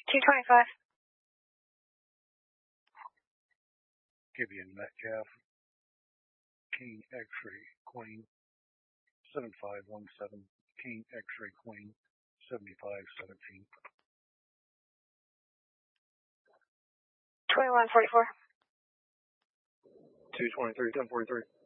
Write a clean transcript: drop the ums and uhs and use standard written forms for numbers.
225. Gibeon Metcalf, King X-Ray Queen, 7517, King X-Ray Queen, 7517. 2144. 223, 1043.